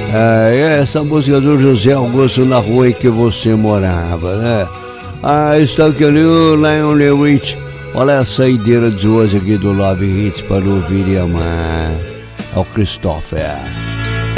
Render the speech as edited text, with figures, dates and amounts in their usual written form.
Essa música do José Augusto, Na Rua em que Você Morava, né? Está aqui ali o Lionel Rich. Olha a saideira de hoje aqui do Love Hits para ouvir e amar. É o Christopher.